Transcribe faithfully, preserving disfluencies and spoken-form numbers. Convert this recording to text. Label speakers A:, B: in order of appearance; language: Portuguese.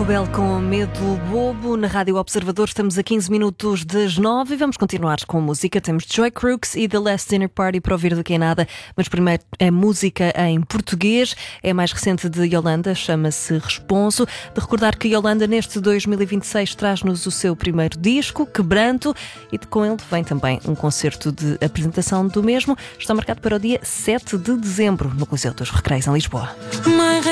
A: Paco Bel com Medo Bobo. Na Rádio Observador estamos a quinze minutos das nove e vamos continuar com música. Temos Joy Crooks e The Last Dinner Party para ouvir do que é nada. Mas primeiro a música em português. É a mais recente de Yolanda, chama-se Responso. De recordar que Yolanda neste dois mil e vinte e seis traz-nos o seu primeiro disco, Quebranto, e com ele vem também um concerto de apresentação do mesmo. Está marcado para o dia sete de dezembro no Coliseu dos Recreios em Lisboa.